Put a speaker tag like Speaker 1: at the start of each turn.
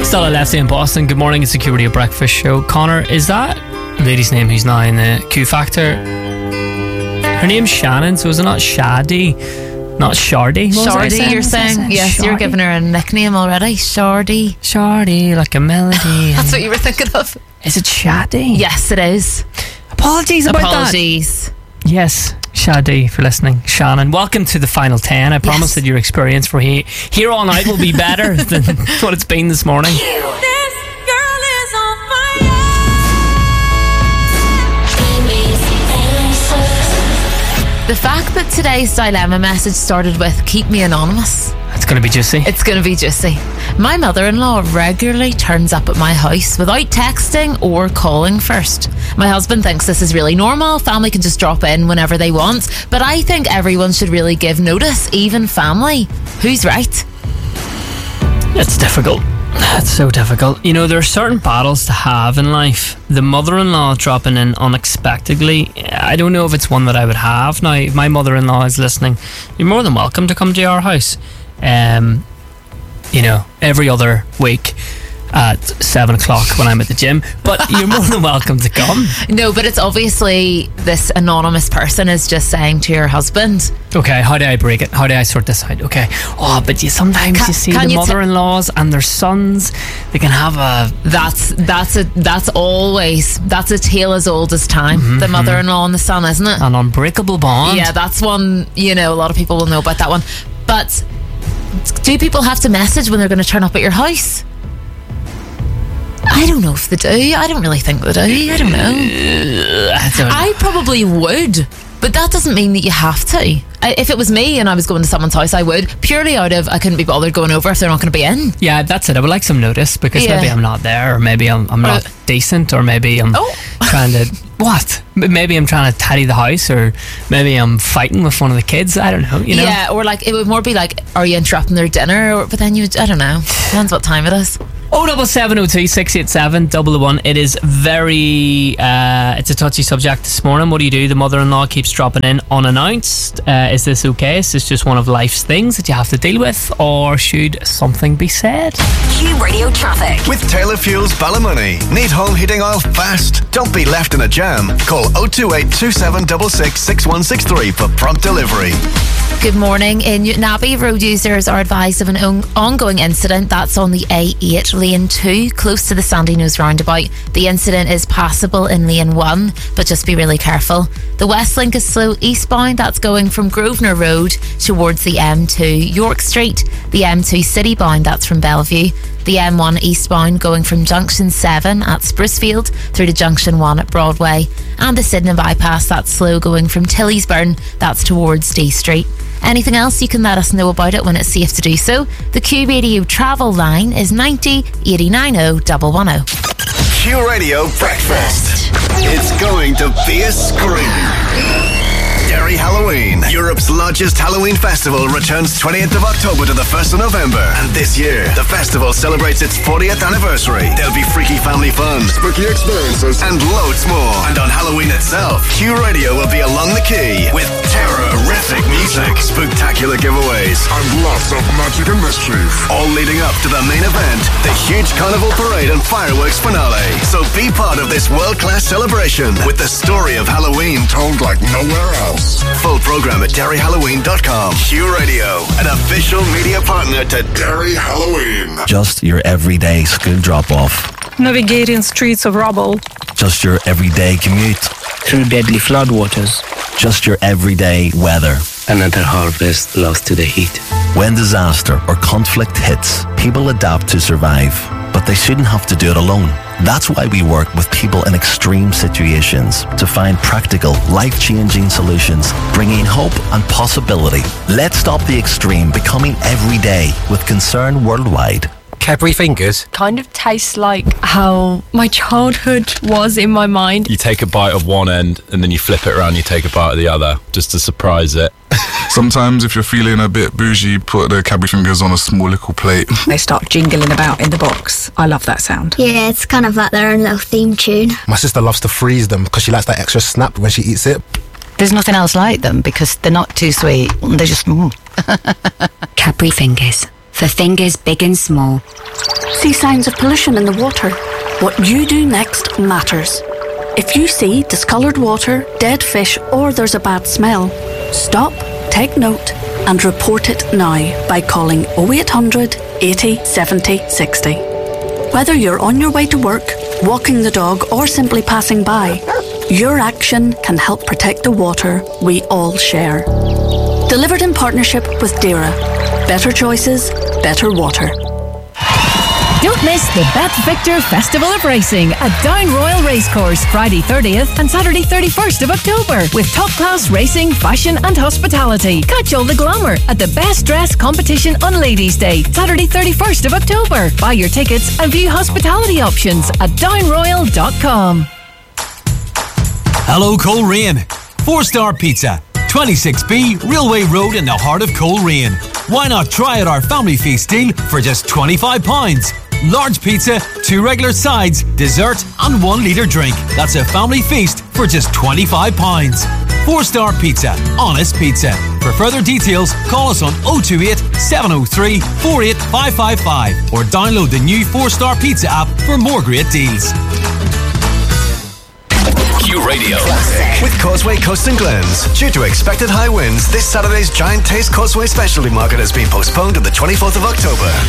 Speaker 1: Stella Lefty in Boston. Good morning, it's the Q Radio Breakfast Show. Connor, is that lady's name who's now in the Q Factor? Her name's Shannon, so is it not Shadi? Not Shardy?
Speaker 2: Shardy, you're saying? Yes, Shardy. You're giving her a nickname already. Shardy.
Speaker 1: Shardy, like a melody.
Speaker 2: That's what you were thinking of.
Speaker 1: Is it Shadi?
Speaker 2: Yes, it is.
Speaker 1: Apologies about
Speaker 2: Apologies.
Speaker 1: that. Yes, Shadi for listening. Shannon, welcome to the final 10. I promise that your experience for here on out will be better than what it's been this morning.
Speaker 2: The fact that today's dilemma message started with "keep me anonymous."
Speaker 1: It's going to be juicy.
Speaker 2: It's going to be juicy. My mother-in-law regularly turns up at my house without texting or calling first. My husband thinks this is really normal. Family can just drop in whenever they want. But I think everyone should really give notice, even family. Who's right?
Speaker 1: It's difficult. It's so difficult. You know, there are certain battles to have in life. The mother-in-law dropping in unexpectedly, I don't know if it's one that I would have. Now, if my mother-in-law is listening, you're more than welcome to come to our house. You know, every other week at 7 o'clock when I'm at the gym, but you're more than welcome to come.
Speaker 2: No, but it's obviously this anonymous person is just saying to your husband.
Speaker 1: Okay, how do I break it? How do I sort this out? Okay. Oh, but sometimes you see the mother-in-laws and their sons, they can have a... That's
Speaker 2: a tale as old as time. The mother-in-law and the son, isn't it?
Speaker 1: An unbreakable bond.
Speaker 2: Yeah, that's one, you know, a lot of people will know about that one. But do people have to message when they're going to turn up at your house? I don't know if they do. I don't really think they do. I don't know. I probably would, but that doesn't mean that you have to. If it was me and I was going to someone's house, I would, purely out of I couldn't be bothered going over if they're not going to be in.
Speaker 1: Yeah, that's it. I would like some notice, because maybe I'm not there, or maybe I'm not decent, or maybe I'm trying to... What? Maybe I'm trying to tidy the house, or maybe I'm fighting with one of the kids. I don't know, you know?
Speaker 2: Yeah, or like, it would more be like, are you interrupting their dinner? But then I don't know. Depends what time it is.
Speaker 1: 07702 687 111. It is very it's a touchy subject this morning. What do you do? The mother-in-law keeps dropping in unannounced. Is this okay? Is this just one of life's things that you have to deal with, or should something be said?
Speaker 3: Q Radio Traffic
Speaker 4: with Taylor Fuels Ballymoney. Need home heating oil fast? Don't be left in a jam. Call 028 2766 6163 for prompt delivery.
Speaker 2: Good morning. In Newtownabbey, road users are advised of an ongoing incident that's on the A8 lane 2, close to the Sandyknows roundabout. The incident is passable in lane 1, but just be really careful. The West Link is slow eastbound. That's going from Grosvenor Road towards the M2 York Street. The M2 citybound, that's from Bellevue. The M1 eastbound going from Junction 7 at Sprucefield through to Junction 1 at Broadway. And the Sydenham bypass, that's slow going from Tilliesburn, that's towards D Street. Anything else, you can let us know about it when it's safe to do so. The Q Radio travel line is 90 89 110.
Speaker 4: Q Radio Breakfast. It's going to be a scream. Derry Halloween, Europe's largest Halloween festival, returns 20th of October to the 1st of November. And this year, the festival celebrates its 40th anniversary. There'll be freaky family fun, spooky experiences, and loads more. And on Halloween itself, Q Radio will be along the quay with terrorific music, spectacular giveaways,
Speaker 5: and lots of magic and mischief.
Speaker 4: All leading up to the main event, the huge carnival parade and fireworks finale. So be part of this world-class celebration with the story of Halloween
Speaker 5: told like nowhere else.
Speaker 4: Full program at derryhalloween.com. Q Radio, an official media partner to Derry Halloween.
Speaker 6: Just your everyday school drop-off.
Speaker 7: Navigating streets of rubble.
Speaker 6: Just your everyday commute.
Speaker 8: Through deadly floodwaters.
Speaker 6: Just your everyday weather.
Speaker 8: Another harvest lost to the heat.
Speaker 6: When disaster or conflict hits, people adapt to survive, but they shouldn't have to do it alone. That's why we work with people in extreme situations to find practical, life-changing solutions, bringing hope and possibility. Let's stop the extreme becoming everyday with Concern Worldwide.
Speaker 9: Cadbury Fingers
Speaker 7: kind of tastes like how my childhood was in my mind.
Speaker 10: You take a bite of one end and then you flip it around, you take a bite of the other just to surprise it.
Speaker 5: Sometimes if you're feeling a bit bougie, put the Cadbury Fingers on a small little plate.
Speaker 11: They start jingling about in the box. I love that sound.
Speaker 12: Yeah, it's kind of like their own little theme tune.
Speaker 9: My sister loves to freeze them because she likes that extra snap when she eats it.
Speaker 13: There's nothing else like them because they're not too sweet. They're just...
Speaker 14: Cadbury Fingers. For fingers big and small. see signs of pollution in the water, what you do next matters. If you see discoloured water, dead fish, or there's a bad smell, stop, take note, and report it now by calling 0800 80 70 60. Whether you're on your way to work, walking the dog, or simply passing by, your action can help protect the water we all share. Delivered in partnership with DERA. Better choices, better water.
Speaker 15: Don't miss the Bet Victor Festival of Racing at Down Royal Racecourse, Friday 30th and Saturday 31st of October, with top-class racing, fashion and hospitality. Catch all the glamour at the Best Dress Competition on Ladies' Day, Saturday 31st of October. Buy your tickets and view hospitality options at downroyal.com.
Speaker 16: Hello, Coleraine. 4-star Pizza, 26B Railway Road in the heart of Coleraine. Why not try out our family feast deal for just £25? Large pizza, 2 regular sides, dessert and 1 litre drink. That's a family feast for just £25. 4-star Pizza, honest pizza. For further details, call us on 028 703 48555 or download the new 4-star Pizza app for more great deals.
Speaker 4: Q Radio. With Causeway Coast and Glens. Due to expected high winds, this Saturday's Giant Taste Causeway Specialty Market has been postponed to the 24th of October.